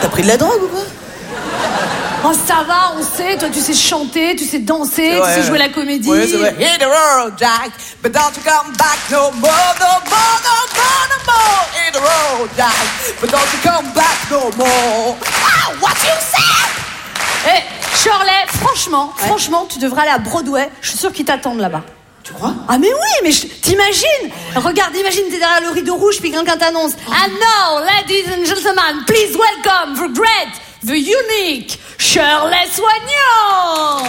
T'as pris de la drogue ou quoi? Oh, ça va, on sait. Toi, tu sais chanter, tu sais danser, tu sais jouer la comédie. Oui, c'est vrai. Hit the road, Jack, but don't you come back no more, no more, no more, no more. Hit the road, Jack, but don't you come back no more. Ah, what you say? Eh, Shirley, franchement, tu devrais aller à Broadway. Je suis sûre qu'ils t'attendent là-bas. Tu crois? Ah mais oui, mais t'imagines? Regarde, imagine t'es derrière le rideau rouge puis quelqu'un t'annonce. And now, ladies and gentlemen, please welcome the great, the unique Shirley Soignon.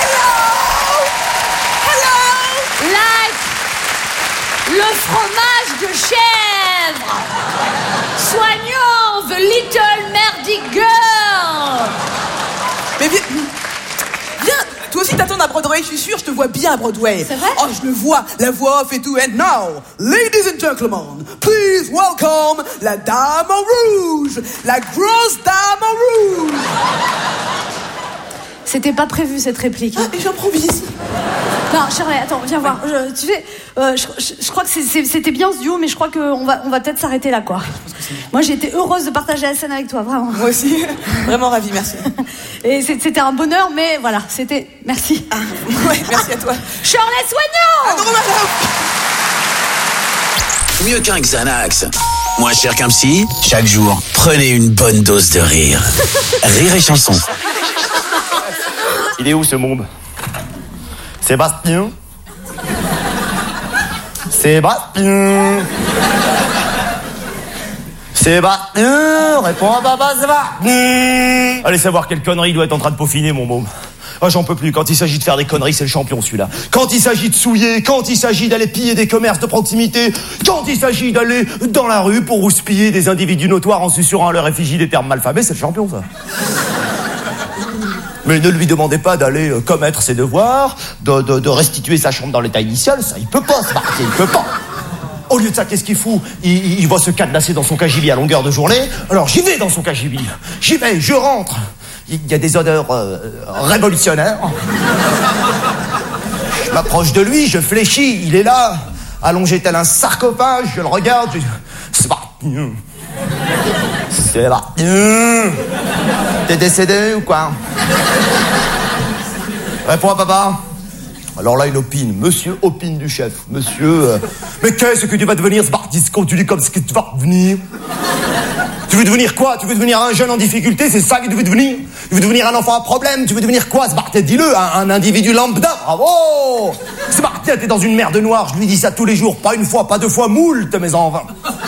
Hello. Like le fromage de chèvre. Soignon, the little merdy girl. Mais viens, toi aussi t'attends à Broadway, je suis sûr, je te vois bien à Broadway. C'est vrai? Oh, je le vois, la voix off et tout. And now, ladies and gentlemen, please welcome la dame en rouge, la grosse dame en rouge. C'était pas prévu cette réplique. Ah, et j'improvise. Non, Shirley, attends, viens voir. Tu sais, je crois que c'était bien ce duo, mais je crois qu'on va peut-être s'arrêter là, quoi. Moi, j'ai été heureuse de partager la scène avec toi, vraiment. Moi aussi, vraiment ravie, merci. Et c'était un bonheur, mais voilà, c'était... Merci. Ah, ouais, merci à toi. Shirley Soignon. Ah non, madame. Mieux qu'un Xanax, moins cher qu'un psy, chaque jour, prenez une bonne dose de rire. Rire et chanson. Il est où ce môme? Sébastien? Sébastien? Sébastien? Réponds à papa, Sébastien! Allez savoir quelle connerie il doit être en train de peaufiner, mon môme. Ah, j'en peux plus. Quand il s'agit de faire des conneries, c'est le champion, celui-là. Quand il s'agit de souiller, quand il s'agit d'aller piller des commerces de proximité, quand il s'agit d'aller dans la rue pour houspiller des individus notoires en susurrant à leur effigie des termes malfamés, c'est le champion, ça. Mais ne lui demandez pas d'aller commettre ses devoirs, de restituer sa chambre dans l'état initial, ça, il peut pas se marquer, il peut pas. Au lieu de ça, qu'est-ce qu'il fout? Il va se cadenasser dans son cagibi à longueur de journée. Alors j'y vais dans son cagibi. J'y vais, je rentre. Il y a des odeurs révolutionnaires. Je m'approche de lui, je fléchis, il est là, allongé tel un sarcophage, je le regarde, c'est parti. C'est parti. T'es décédé ou quoi? Réponds à papa. Alors là, il opine. Monsieur opine du chef. Monsieur... mais qu'est-ce que tu vas devenir, Spartisco? Tu dis comme ce que tu vas devenir. Tu veux devenir quoi? Tu veux devenir un jeune en difficulté? C'est ça que tu veux devenir? Tu veux devenir un enfant à problème? Tu veux devenir quoi, Spartia? Dis-le, un individu lambda. Bravo! Spartia, t'es dans une merde noire. Je lui dis ça tous les jours. Pas une fois, pas deux fois, moult, mes enfants.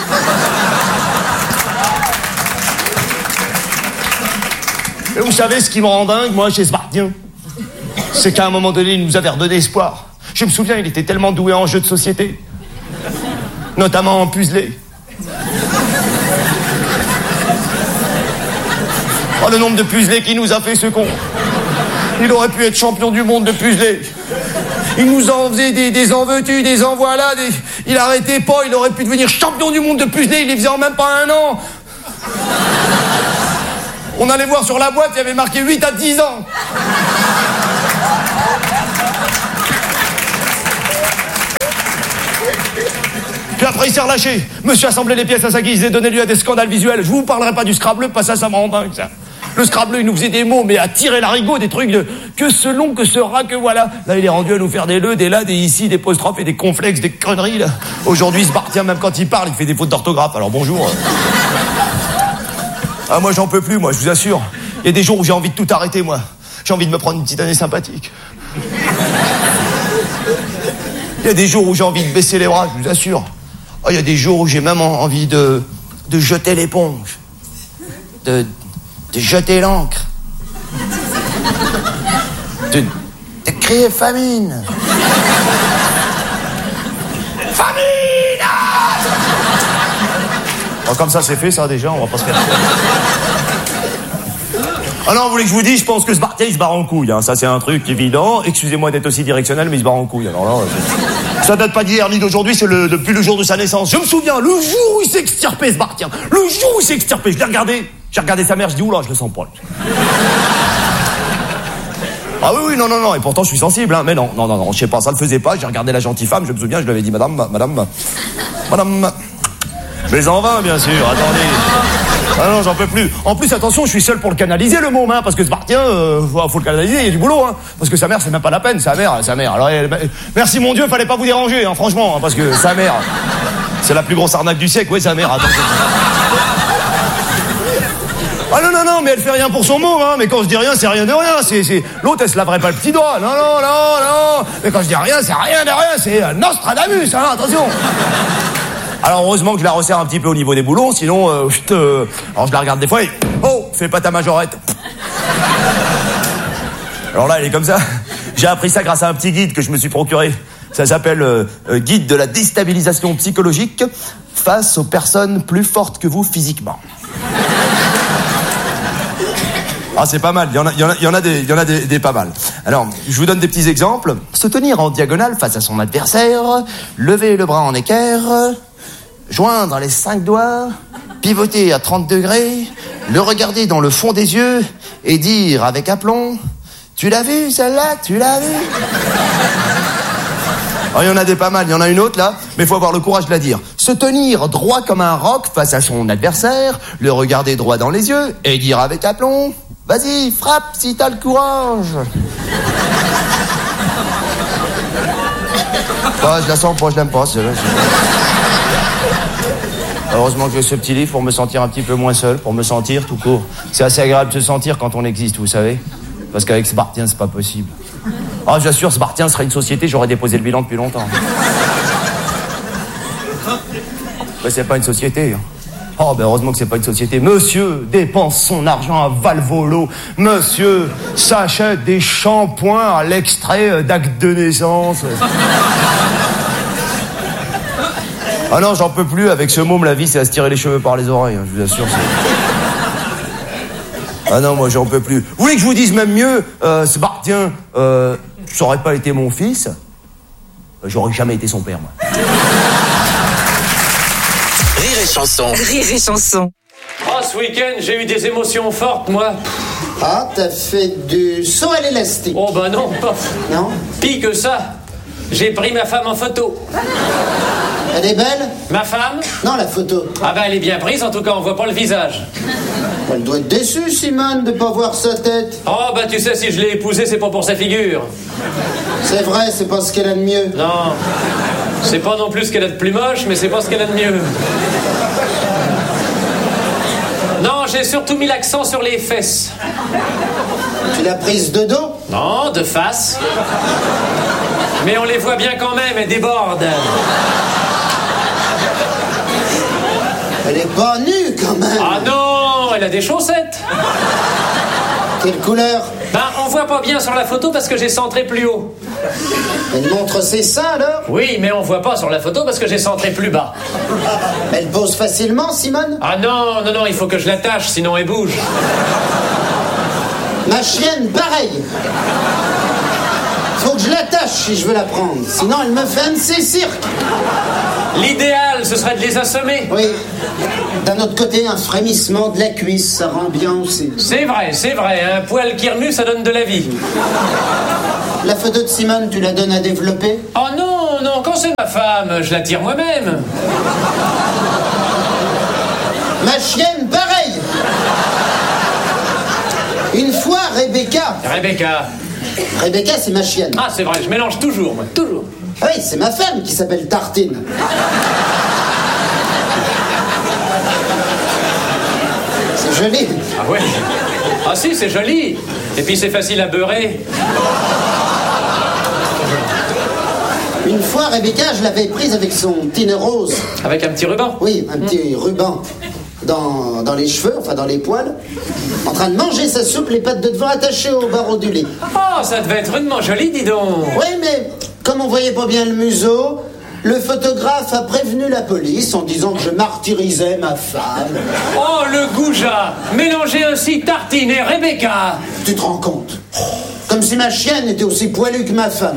Et vous savez ce qui me rend dingue, moi, chez Spartien? C'est qu'à un moment donné, il nous avait redonné espoir. Je me souviens, il était tellement doué en jeux de société. Notamment en puzzlé. Oh, le nombre de puzzlés qu'il nous a fait, ce con. Il aurait pu être champion du monde de puzzlé. Il nous en faisait des en veux-tu, des en voilà. Il arrêtait pas, il aurait pu devenir champion du monde de puzzlé. Il les faisait en même pas un an. On allait voir sur la boîte, il y avait marqué 8 à 10 ans. Puis après, il s'est relâché. Monsieur assemblait les pièces à sa guise et donnait lieu à des scandales visuels. Je vous parlerai pas du Scrabble, pas ça me rend dingue, ça. Le Scrabble, il nous faisait des mots, mais à tirer l'arigot, des trucs de que ce long, que sera, que voilà. Là, il est rendu à nous faire des le, des là, des ici, des apostrophes et des complexes, des conneries, là. Aujourd'hui, il se barre, même quand il parle, il fait des fautes d'orthographe. Alors bonjour. Ah, moi, j'en peux plus, moi, je vous assure. Il y a des jours où j'ai envie de tout arrêter, moi. J'ai envie de me prendre une petite année sympathique. Il y a des jours où j'ai envie de baisser les bras, je vous assure. Oh, il y a des jours où j'ai même envie de jeter l'éponge. De jeter l'encre. De crier famine. Famine! Oh, comme ça, c'est fait, ça, déjà, on va pas se faire... Ah non, vous voulez que je vous dise, je pense que ce Spartia, il se barre en couille, hein. Ça, c'est un truc évident. Excusez-moi d'être aussi directionnel, mais il se barre en couille. Alors là, ça date pas d'hier ni d'aujourd'hui, c'est depuis le jour de sa naissance. Je me souviens, le jour où il s'est extirpé, ce Spartia. Le jour où il s'est extirpé, je l'ai regardé. J'ai regardé sa mère, je dis, oula, je le sens pas. Ah oui, non, et pourtant, je suis sensible, hein. Mais non, je sais pas, ça le faisait pas. J'ai regardé la gentille femme, je me souviens, je lui avais dit, madame. Mais en vain, bien sûr, attendez. Ah non, j'en peux plus. En plus, attention, je suis seul pour le canaliser, le môme, hein, parce que Spartien, faut le canaliser, il y a du boulot, hein. Parce que sa mère, c'est même pas la peine, sa mère. Alors, merci mon Dieu, fallait pas vous déranger, hein, franchement, hein, parce que sa mère, c'est la plus grosse arnaque du siècle, ouais, sa mère, attends. Ah non, mais elle fait rien pour son môme, hein, mais quand je dis rien, c'est rien de rien, l'autre, elle se laverait pas le petit doigt, non, mais quand je dis rien, c'est rien de rien, c'est Nostradamus, hein, attention. Alors heureusement que je la resserre un petit peu au niveau des boulons, sinon, alors je la regarde des fois et... Oh, fais pas ta majorette. Alors là, elle est comme ça. J'ai appris ça grâce à un petit guide que je me suis procuré. Ça s'appelle Guide de la déstabilisation psychologique face aux personnes plus fortes que vous physiquement. Ah, c'est pas mal, il y en a des pas mal. Alors, je vous donne des petits exemples. Se tenir en diagonale face à son adversaire, lever le bras en équerre, joindre les 5 doigts, pivoter à 30 degrés, le regarder dans le fond des yeux et dire avec aplomb « Tu l'as vu celle-là? Tu l'as vu ?» Alors, il y en a des pas mal, il y en a une autre là, mais il faut avoir le courage de la dire. Se tenir droit comme un roc face à son adversaire, le regarder droit dans les yeux et dire avec aplomb « Vas-y, frappe si t'as le courage !» Ah, je la sens pas, je l'aime pas, celle-là. Heureusement que j'ai ce petit livre pour me sentir un petit peu moins seul, pour me sentir tout court. C'est assez agréable de se sentir quand on existe, vous savez. Parce qu'avec Spartien, c'est pas possible. Ah, j'assure, Spartien serait une société, j'aurais déposé le bilan depuis longtemps. Mais c'est pas une société. Oh, ben heureusement que c'est pas une société. Monsieur dépense son argent à Valvolo. Monsieur s'achète des shampoings à l'extrait d'acte de naissance. Ah non, j'en peux plus. Avec ce môme, la vie, c'est à se tirer les cheveux par les oreilles. Hein, je vous assure. Ah non, moi, j'en peux plus. Vous voulez que je vous dise même mieux, Spartien, ça aurait pas été mon fils, j'aurais jamais été son père, moi. Rire et chanson. Rire et chanson. Oh, ce week-end, j'ai eu des émotions fortes, moi. Ah, t'as fait du saut à l'élastique. Oh, bah non, pas... Non? Pis que ça, j'ai pris ma femme en photo. Elle est belle? Ma femme? Non, la photo. Ah bah, elle est bien prise, en tout cas, on voit pas le visage. Elle doit être déçue, Simone, de pas voir sa tête. Oh, bah, tu sais, si je l'ai épousée, c'est pas pour sa figure. C'est vrai, c'est pas ce qu'elle a de mieux. Non, c'est pas non plus ce qu'elle a de plus moche, mais c'est pas ce qu'elle a de mieux. Non, j'ai surtout mis l'accent sur les fesses. Tu l'as prise de dos? Non, de face. Mais on les voit bien quand même, elles débordent. Elle est pas nue, quand même. Ah non, elle a des chaussettes. Quelle couleur? Ben, on voit pas bien sur la photo parce que j'ai centré plus haut. Elle montre ses seins, alors? Oui, mais on voit pas sur la photo parce que j'ai centré plus bas. Elle pose facilement, Simone? Ah non, il faut que je l'attache, sinon elle bouge. Ma chienne, pareil. Faut que je l'attache si je veux la prendre. Sinon, elle me fait un de ses cirques. L'idéal, ce serait de les assommer. Oui. D'un autre côté, un frémissement de la cuisse, ça rend bien aussi. C'est vrai. Un poil qui remue, ça donne de la vie. La photo de Simone, tu la donnes à développer? Oh non, quand c'est ma femme, je la tire moi-même. Ma chienne, pareil. Une fois, Rebecca, c'est ma chienne. Ah, c'est vrai, je mélange toujours, moi, toujours. Oui, c'est ma femme qui s'appelle Tartine. C'est joli. Ah ouais? Ah si, c'est joli. Et puis c'est facile à beurrer. Une fois, Rebecca, je l'avais prise avec son petit nœud rose. Avec un petit ruban? Oui, un petit ruban dans les cheveux, enfin dans les poils, en train de manger sa soupe, les pattes de devant attachées au barreau du lit. Oh, ça devait être rudement joli, dis donc. Oui, mais comme on voyait pas bien le museau, le photographe a prévenu la police en disant que je martyrisais ma femme. Oh, le goujat! Mélanger ainsi Tartine et Rebecca! Tu te rends compte? Comme si ma chienne était aussi poilue que ma femme.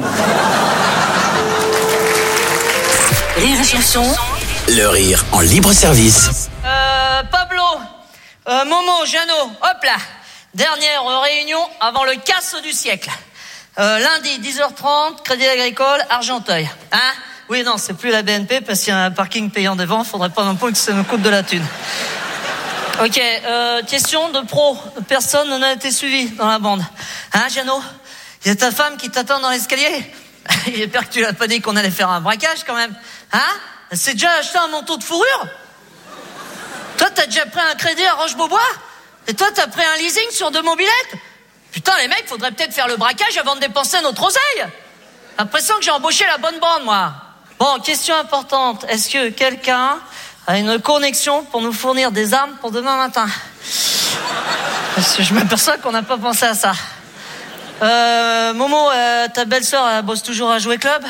Rire et chanson. Le rire en libre service. Pablo, Momo, Jeannot, hop là. Dernière réunion avant le casse du siècle. Lundi, 10h30, Crédit Agricole, Argenteuil. Hein? Oui, non, c'est plus la BNP parce qu'il y a un parking payant devant. Faudrait pas non plus que ça nous coûte de la thune. Ok, question de pro. Personne n'a été suivi dans la bande. Hein, Jeannot? Il y a ta femme qui t'attend dans l'escalier? J'espère que tu l'as pas dit qu'on allait faire un braquage quand même. Hein? Elle s'est déjà acheté un manteau de fourrure? Toi, t'as déjà pris un crédit à Roche-Beaubois? Et toi, t'as pris un leasing sur 2 mobilettes? Putain, les mecs, faudrait peut-être faire le braquage avant de dépenser notre oseille. L'impression que j'ai embauché la bonne bande, moi. Bon, question importante. Est-ce que quelqu'un a une connexion pour nous fournir des armes pour demain matin? Parce que je m'aperçois qu'on n'a pas pensé à ça. Momo, ta belle-sœur, elle bosse toujours à Jouer Club?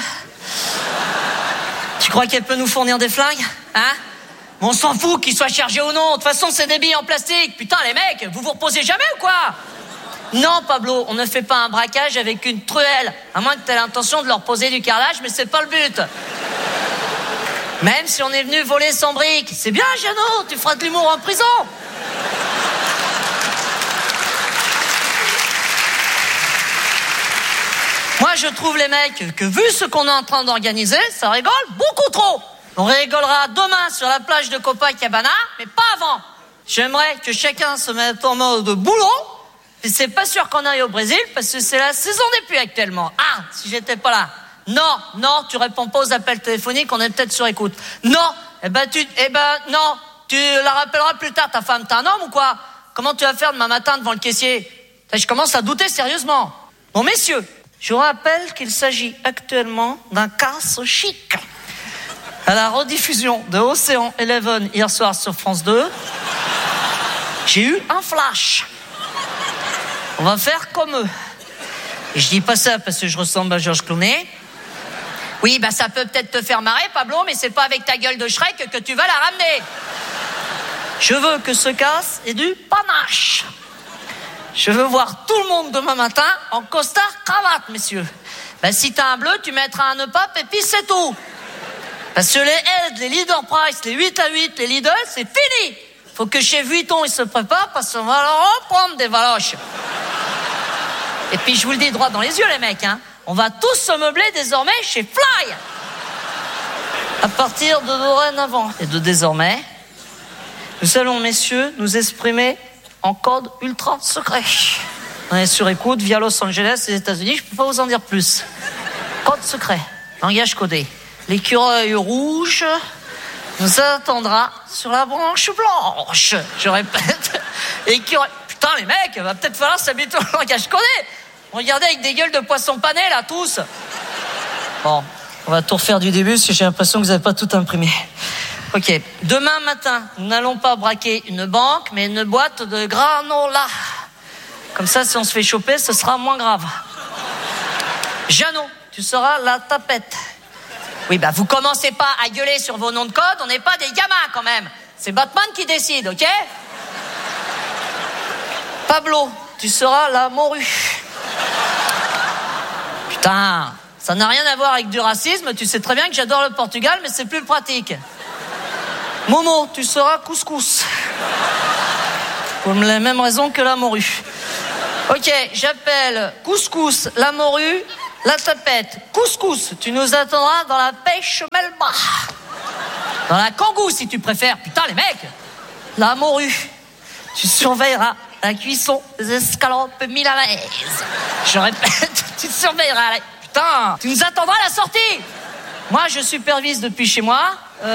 Tu crois qu'elle peut nous fournir des flingues? Hein? On s'en fout qu'ils soient chargés ou non. De toute façon, c'est des billes en plastique. Putain, les mecs, vous reposez jamais ou quoi? Non, Pablo, on ne fait pas un braquage avec une truelle. À moins que tu aies l'intention de leur poser du carrelage, mais c'est pas le but. Même si on est venu voler sans briques. C'est bien, Jeannot, tu feras de l'humour en prison. Moi, je trouve, les mecs, que vu ce qu'on est en train d'organiser, ça rigole beaucoup trop. On rigolera demain sur la plage de Copacabana, mais pas avant. J'aimerais que chacun se mette en mode boulot. Et c'est pas sûr qu'on aille au Brésil, parce que c'est la saison des pluies actuellement. Ah, si j'étais pas là. Non, tu réponds pas aux appels téléphoniques, on est peut-être sur écoute. Non, non, tu la rappelleras plus tard, ta femme. T'es un homme ou quoi? Comment tu vas faire demain matin devant le caissier? Je commence à douter sérieusement. Bon, messieurs, je vous rappelle qu'il s'agit actuellement d'un casse chic. À la rediffusion de Océan Eleven hier soir sur France 2, j'ai eu un flash. On va faire comme eux. Et je dis pas ça parce que je ressemble à Georges Clooney. Oui, bah ça peut peut-être te faire marrer, Pablo, mais c'est pas avec ta gueule de Shrek que tu vas la ramener. Je veux que ce casse ait du panache. Je veux voir tout le monde demain matin en costard cravate, messieurs. Bah si t'as un bleu, tu mettras un nœud pape et puis c'est tout. Parce que les aides, les leader price, les 8-8, les Lidl, c'est fini. Faut que chez Vuitton, ils se préparent parce qu'on va leur en prendre des valoches. Et puis, je vous le dis droit dans les yeux, les mecs, hein. On va tous se meubler désormais chez Fly. À partir de dorénavant et de désormais, nous allons, messieurs, nous exprimer en code ultra secret. On est sur écoute via Los Angeles et les États-Unis, je peux pas vous en dire plus. Code secret, langage codé. L'écureuil rouge nous attendra sur la branche blanche. Je répète, l'écureuil... Putain, les mecs, va peut-être falloir s'habituer au langage codé. Regardez avec des gueules de poissons panés, là, tous. Bon, on va tout refaire du début, parce que j'ai l'impression que vous n'avez pas tout imprimé. Ok, demain matin, nous n'allons pas braquer une banque, mais une boîte de granola. Comme ça, si on se fait choper, ce sera moins grave. Jeannot, tu seras la tapette. Oui, bah vous commencez pas à gueuler sur vos noms de code, on n'est pas des gamins quand même. C'est Batman qui décide, ok? Pablo, tu seras la morue. Putain, ça n'a rien à voir avec du racisme, tu sais très bien que j'adore le Portugal, mais c'est plus pratique. Momo, tu seras couscous. Pour les mêmes raisons que la morue. Ok, j'appelle couscous, la morue, la tapette. Couscous, tu nous attendras dans la pêche Melba. Dans la Kangou, si tu préfères. Putain, les mecs. La morue, tu surveilleras la cuisson des escalopes milanaises. Je répète, tu surveilleras la... Putain, tu nous attendras à la sortie. Moi, je supervise depuis chez moi.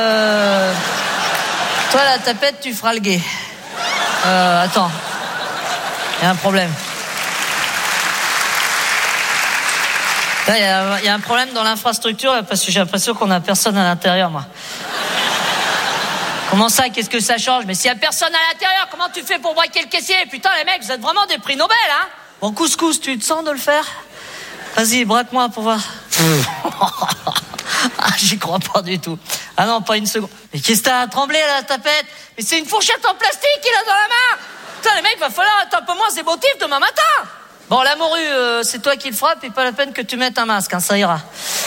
Toi, la tapette, tu feras le guet. Attends. Il y a un problème. Il y a un problème dans l'infrastructure, là, parce que j'ai l'impression qu'on a personne à l'intérieur, moi. Comment ça, qu'est-ce que ça change? Mais s'il y a personne à l'intérieur, comment tu fais pour braquer le caissier? Putain, les mecs, vous êtes vraiment des prix Nobel, hein? Bon, couscous, tu te sens de le faire? Vas-y, braque-moi pour voir. Ah, j'y crois pas du tout. Ah non, pas une seconde. Mais qu'est-ce que t'as à trembler, là, la tapette? Mais c'est une fourchette en plastique qu'il a dans la main! Putain, les mecs, va falloir être un peu moins émotif demain matin! Bon, la morue, c'est toi qui le frappe et pas la peine que tu mettes un masque, hein, ça ira.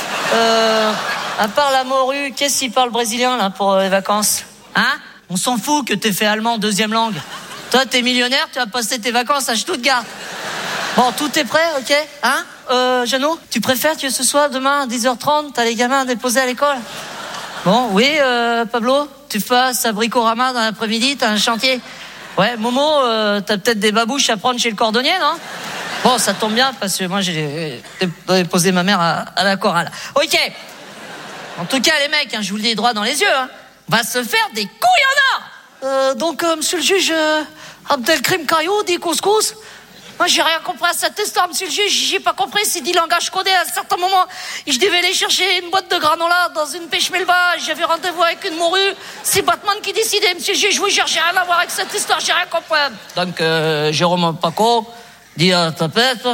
À part la morue, qu'est-ce qu'il parle brésilien, là, pour les vacances? Hein? On s'en fout que t'aies fait allemand deuxième langue. Toi, t'es millionnaire, tu vas passer tes vacances à Stuttgart. Bon, tout est prêt, ok? Hein? Jeannot, tu préfères que ce soit demain à 10h30, t'as les gamins à déposer à l'école? Bon, oui, Pablo, tu passes à Bricorama dans l'après-midi, t'as un chantier. Ouais, Momo, t'as peut-être des babouches à prendre chez le cordonnier, non? Bon, ça tombe bien, parce que moi, j'ai déposé ma mère à la chorale. Ok. En tout cas, les mecs, hein, je vous le dis droit dans les yeux, hein, on va se faire des couilles en or. Donc, monsieur le juge, Abdelkrim Caillou dit couscous. Moi, j'ai rien compris à cette histoire, monsieur le juge. J'ai pas compris s'il dit langage codé. À un certain moment, je devais aller chercher une boîte de granola dans une pêche melba. J'avais rendez-vous avec une morue. C'est Batman qui décidait, monsieur le juge. Je vous jure, j'ai rien à voir avec cette histoire. J'ai rien compris. Donc, Jérôme Paco dit à tapette.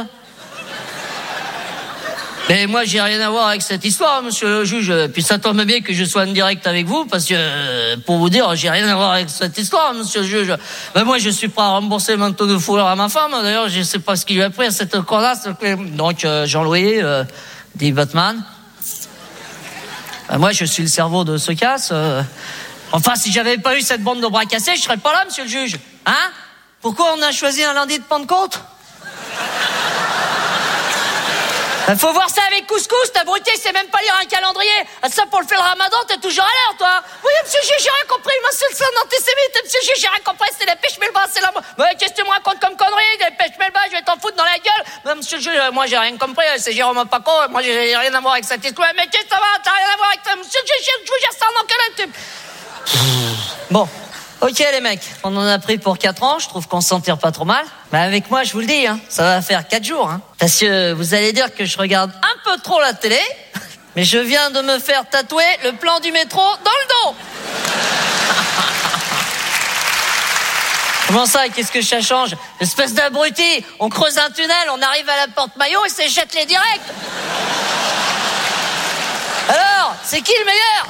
Mais moi, j'ai rien à voir avec cette histoire, monsieur le juge. Puis ça tombe bien que je sois en direct avec vous, parce que, pour vous dire, j'ai rien à voir avec cette histoire, monsieur le juge. Ben moi, je suis prêt à rembourser le manteau de foulard à ma femme. D'ailleurs, je sais pas ce qu'il lui a pris à cette connasse. Donc, Jean-Louis, dit Batman. Ben moi, je suis le cerveau de ce casse. Enfin, si j'avais pas eu cette bande de bras cassés, je serais pas là, monsieur le juge. Hein? Pourquoi on a choisi un lundi de Pentecôte? Faut voir ça avec couscous, t'as abruti, c'est même pas lire un calendrier. Ça, pour le faire le ramadan, t'es toujours à l'heure, toi. Oui, monsieur le juge, j'ai rien compris. Moi, c'est un antisémite. Monsieur le juge, j'ai rien compris. C'est les pêches melba, c'est la... Mais qu'est-ce que tu me racontes comme connerie? Des pêches melba, je vais t'en foutre dans la gueule. Mais monsieur le juge, moi, j'ai rien compris. C'est Jérôme Paco. Moi, j'ai rien à voir avec cette histoire. Mais qu'est-ce que ça va? T'as rien à voir avec ça? Monsieur le juge, je vous jure, c'est un enculé. Bon. Ok les mecs, on en a pris pour 4 ans, je trouve qu'on s'en tire pas trop mal. Mais avec moi, je vous le dis, hein, ça va faire 4 jours. Hein, parce que vous allez dire que je regarde un peu trop la télé, mais je viens de me faire tatouer le plan du métro dans le dos. Comment ça, qu'est-ce que ça change? Espèce d'abruti, on creuse un tunnel, on arrive à la porte maillot et c'est jette les directs. Alors, c'est qui le meilleur?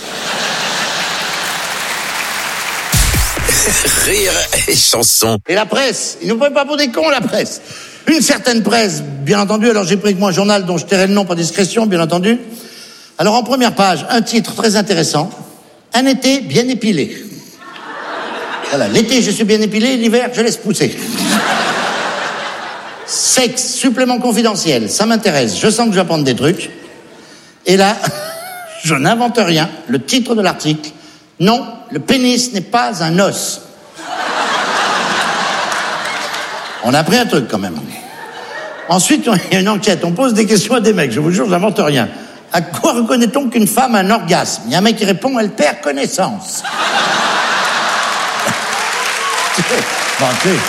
Rire et chanson. Et la presse, ils nous prennent pas pour des cons, la presse. Une certaine presse, bien entendu, alors j'ai pris avec moi un journal dont je tairai le nom par discrétion, bien entendu. Alors en première page, un titre très intéressant, un été bien épilé. Voilà, l'été je suis bien épilé, l'hiver je laisse pousser. Sexe, supplément confidentiel, ça m'intéresse, je sens que je vais apprendre des trucs. Et là, je n'invente rien, le titre de l'article, non, le pénis n'est pas un os. On a appris un truc quand même. Ensuite, il y a une enquête, on pose des questions à des mecs, je vous jure, j'invente rien. À quoi reconnaît-on qu'une femme a un orgasme? Il y a un mec qui répond, elle perd connaissance. Bon,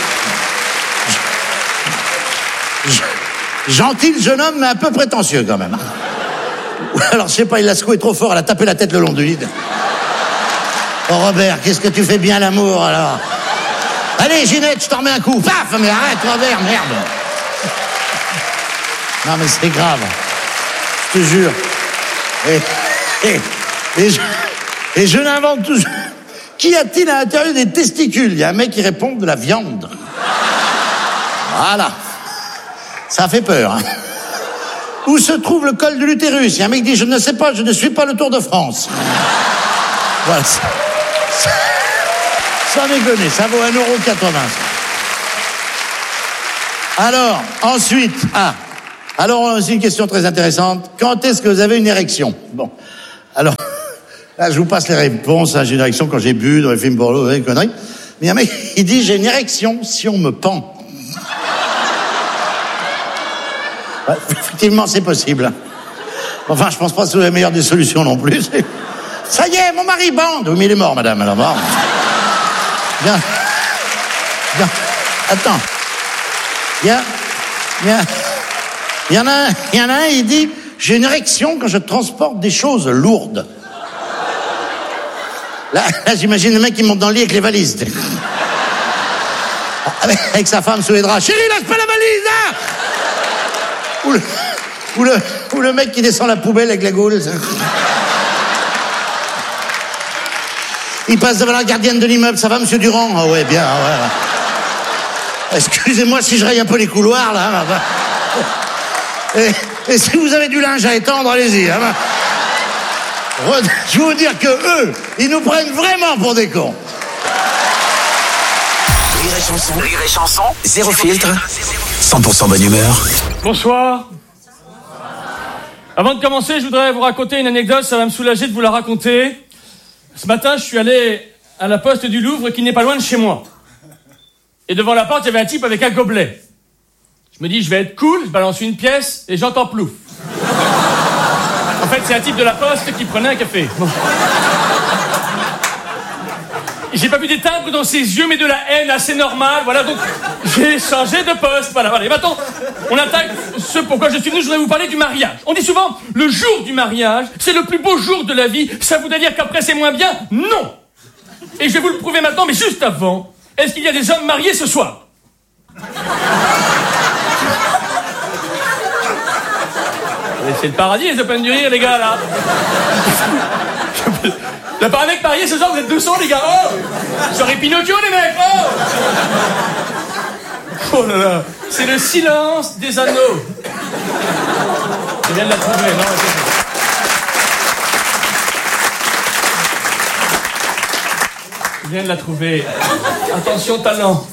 gentil le jeune homme, mais un peu prétentieux quand même. Alors, je sais pas, il l'a secoué trop fort, elle a tapé la tête le long du lit. Oh Robert, qu'est-ce que tu fais bien l'amour alors? Allez Ginette, je t'en remets un coup. Paf, mais arrête Robert, merde. Non mais c'est grave. Je te jure. Et je n'invente toujours. Qu'y a-t-il à l'intérieur des testicules? Il y a un mec qui répond de la viande. Voilà. Ça fait peur, hein. Où se trouve le col de l'utérus? Il y a un mec qui dit, je ne sais pas, je ne suis pas le Tour de France. Voilà. Sans déconner, ça vaut 1,80 €. Alors, ensuite, alors c'est une question très intéressante. Quand est-ce que vous avez une érection? Bon, alors, là je vous passe les réponses. J'ai une érection quand j'ai bu dans les films porno, des conneries. Mais un mec, il dit, j'ai une érection si on me pend. Ouais, effectivement, c'est possible. Enfin, je pense pas que c'est la meilleure des solutions non plus. Ça y est, mon mari bande. Oui, mais il est mort, madame, alors mort. Bien. Attends. Il y en a un, il dit, j'ai une érection quand je transporte des choses lourdes. Là j'imagine le mec qui monte dans le lit avec les valises. Avec sa femme sous les draps. Chérie, lâche pas la valise, hein! Ou le mec qui descend la poubelle avec la gaule. Il passe devant la gardienne de l'immeuble, ça va, monsieur Durand? Ah ouais, bien, ouais. Excusez-moi si je raye un peu les couloirs, là. Et si vous avez du linge à étendre, allez-y. Hein. Je veux vous dire que eux, ils nous prennent vraiment pour des cons. Rire et chanson, zéro filtre, 100% bonne humeur. Bonsoir. Avant de commencer, je voudrais vous raconter une anecdote, ça va me soulager de vous la raconter. Ce matin, je suis allé à la poste du Louvre qui n'est pas loin de chez moi. Et devant la porte, il y avait un type avec un gobelet. Je me dis, je vais être cool, je balance une pièce et j'entends plouf. En fait, c'est un type de la poste qui prenait un café. Bon. J'ai pas vu des timbres dans ses yeux, mais de la haine assez normale. Voilà, donc j'ai changé de poste. Voilà. Et maintenant, on attaque ce pourquoi je suis venu. Je voudrais vous parler du mariage. On dit souvent, le jour du mariage, c'est le plus beau jour de la vie. Ça voudrait dire qu'après, c'est moins bien? Non. Et je vais vous le prouver maintenant, mais juste avant, est-ce qu'il y a des hommes mariés ce soir? C'est le paradis, les Open du Rire, les gars, là. Il n'y a pas un mec marié ce soir, vous êtes 200, les gars. Oh, soirée Pinocchio, les mecs. Oh là là. C'est le silence des anneaux. Je viens de la trouver, non? Je viens de la trouver. Attention, talent.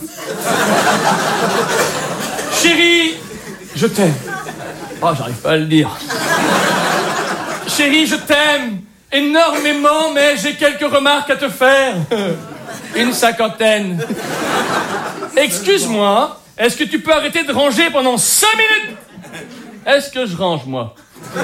Chérie, je t'aime. Oh, j'arrive pas à le dire. Chérie, je t'aime énormément, mais j'ai quelques remarques à te faire. Une cinquantaine. Excuse-moi, est-ce que tu peux arrêter de ranger pendant 5 minutes? Est-ce que je range, moi?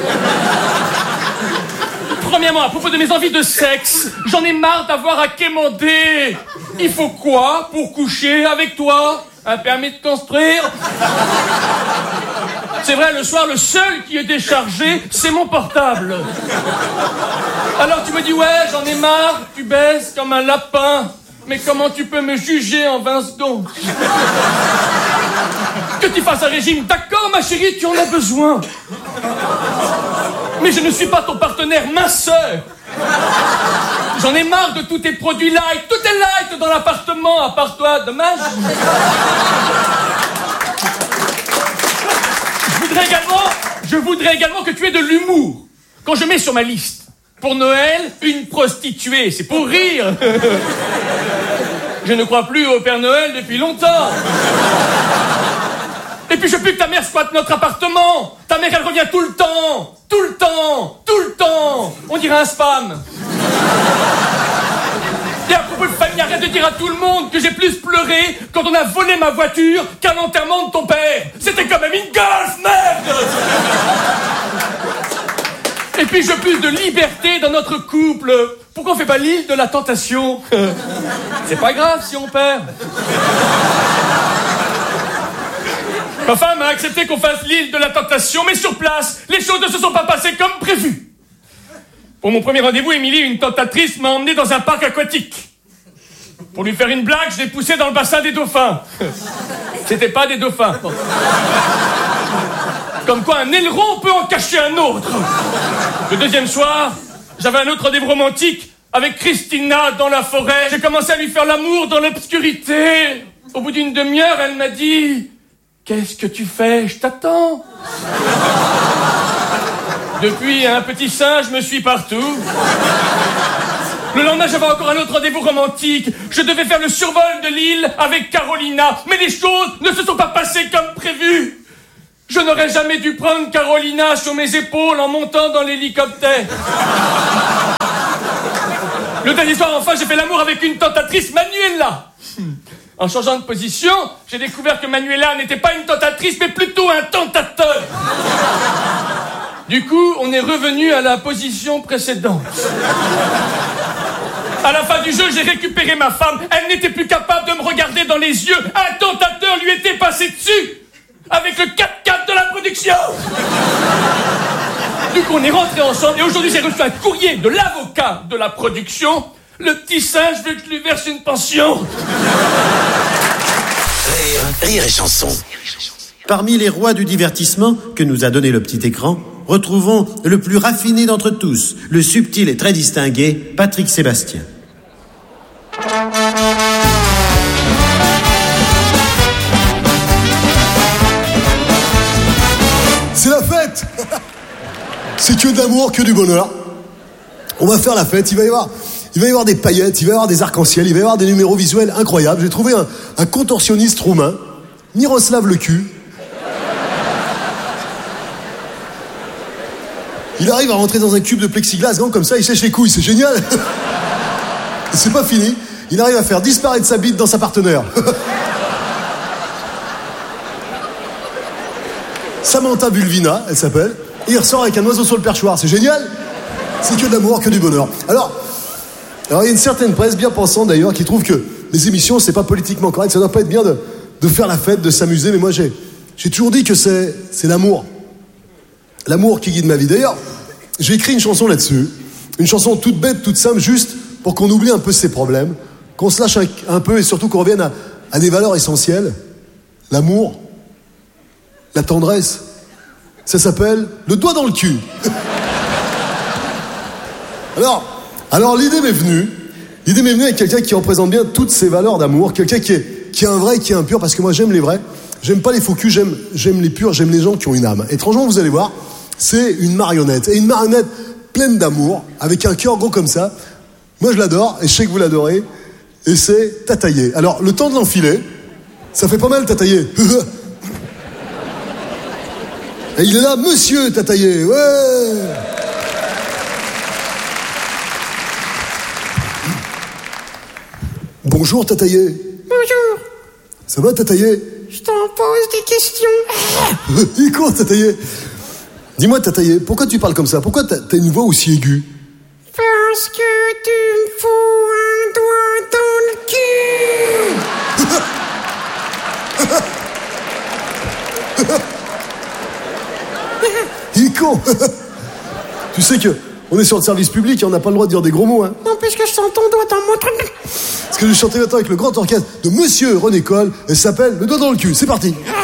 Premièrement, à propos de mes envies de sexe, j'en ai marre d'avoir à quémander. Il faut quoi pour coucher avec toi? Un permis de construire? C'est vrai, le soir, le seul qui est déchargé, c'est mon portable. Alors tu me dis, ouais, j'en ai marre, tu baisses comme un lapin. Mais comment tu peux me juger en 20 secondes? Que tu fasses un régime, d'accord, ma chérie, tu en as besoin. Mais je ne suis pas ton partenaire minceur. J'en ai marre de tous tes produits light. Tout est light dans l'appartement, à part toi, dommage. Je voudrais également que tu aies de l'humour. Quand je mets sur ma liste, pour Noël, une prostituée, c'est pour rire. Je ne crois plus au Père Noël depuis longtemps. Et puis je veux plus que ta mère squatte notre appartement. Ta mère, elle revient tout le temps. Tout le temps. Tout le temps. On dirait un spam. Et à propos de famille, arrête de dire à tout le monde que j'ai plus pleuré quand on a volé ma voiture qu'à l'enterrement de ton père. C'était quand même une Golf, merde. Et puis je veux plus de liberté dans notre couple. Pourquoi on fait pas l'île de la tentation? C'est pas grave si on perd. Ma femme a accepté qu'on fasse l'île de la tentation, mais sur place, les choses ne se sont pas passées comme prévu. Pour mon premier rendez-vous, Émilie, une tentatrice, m'a emmené dans un parc aquatique. Pour lui faire une blague, je l'ai poussé dans le bassin des dauphins. C'était pas des dauphins. Comme quoi, un aileron peut en cacher un autre. Le deuxième soir, j'avais un autre rendez-vous romantique avec Christina dans la forêt. J'ai commencé à lui faire l'amour dans l'obscurité. Au bout d'une demi-heure, elle m'a dit... Qu'est-ce que tu fais? Je t'attends. Depuis, un petit singe me suit partout. Le lendemain, j'avais encore un autre rendez-vous romantique. Je devais faire le survol de l'île avec Carolina. Mais les choses ne se sont pas passées comme prévu. Je n'aurais jamais dû prendre Carolina sur mes épaules en montant dans l'hélicoptère. Le dernier soir, enfin, j'ai fait l'amour avec une tentatrice, Manuela. En changeant de position, j'ai découvert que Manuela n'était pas une tentatrice, mais plutôt un tentateur. Du coup, on est revenu à la position précédente. À la fin du jeu, j'ai récupéré ma femme. Elle n'était plus capable de me regarder dans les yeux. Un tentateur lui était passé dessus, avec le 4x4 de la production. Du coup, on est rentrés ensemble, et aujourd'hui, j'ai reçu un courrier de l'avocat de la production. Le petit singe veut que je lui verse une pension. Rire et chanson. Parmi les rois du divertissement que nous a donné le petit écran, retrouvons le plus raffiné d'entre tous, le subtil et très distingué Patrick Sébastien. C'est la fête. C'est que de l'amour, que du bonheur. On va faire la fête, il va y avoir des paillettes, il va y avoir des arcs-en-ciel, il va y avoir des numéros visuels incroyables. J'ai trouvé un contorsionniste roumain, Miroslav le cul. Il arrive à rentrer dans un cube de plexiglas grand comme ça, il sèche les couilles, c'est génial. Et c'est pas fini, il arrive à faire disparaître sa bite dans sa partenaire. Samantha Vulvina, elle s'appelle. Et il ressort avec un oiseau sur le perchoir. C'est génial. C'est que de l'amour, que du bonheur. Alors, il y a une certaine presse, bien pensante d'ailleurs, qui trouve que les émissions, c'est pas politiquement correct. Ça doit pas être bien de faire la fête, de s'amuser. Mais moi, j'ai toujours dit que c'est l'amour. L'amour qui guide ma vie. D'ailleurs, j'ai écrit une chanson là-dessus. Une chanson toute bête, toute simple, juste pour qu'on oublie un peu ses problèmes, qu'on se lâche un peu et surtout qu'on revienne à des valeurs essentielles. L'amour, la tendresse. Ça s'appelle le doigt dans le cul. Alors l'idée m'est venue avec quelqu'un qui représente bien toutes ces valeurs d'amour, quelqu'un qui est un vrai, qui est un pur, parce que moi j'aime les vrais, j'aime pas les faux culs, j'aime les purs, j'aime les gens qui ont une âme. Étrangement, vous allez voir, c'est une marionnette, et une marionnette pleine d'amour, avec un cœur gros comme ça. Moi je l'adore, et je sais que vous l'adorez, et c'est Tataillé. Alors le temps de l'enfiler, ça fait pas mal Tataillé. Et il est là, monsieur Tataillé, ouais. Bonjour Tataillé. Bonjour. Ça va Tataillé? Je t'en pose des questions. Il court Tataillé. Dis-moi Tataillé, pourquoi tu parles comme ça? Pourquoi t'as une voix aussi aiguë? Parce que tu me fous un doigt dans le cul. Il est con. Tu sais que on est sur le service public et on n'a pas le droit de dire des gros mots, hein. Non, puisque je sens ton doigt dans mon truc. Parce que je vais chanter maintenant avec le grand orchestre de Monsieur René Coll, et ça s'appelle Le doigt dans le cul. C'est parti.